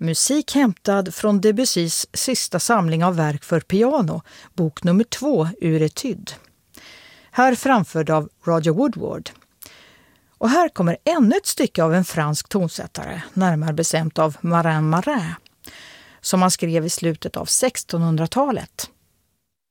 Musik hämtad från Debussys sista samling av verk för piano, bok nummer 2 ur Etude. Här framförd av Roger Woodward. Och här kommer ännu ett stycke av en fransk tonsättare, närmare bestämt av Marin Marin, som han skrev i slutet av 1600-talet.